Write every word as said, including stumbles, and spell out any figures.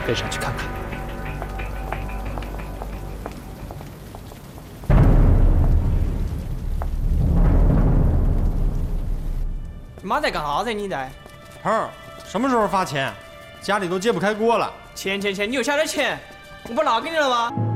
跟上去看看。 妈在干啥子？你在？ 猴儿，什么时候发钱？家里都揭不开锅了。 钱钱钱，你又下点钱，我不拿给你了吗？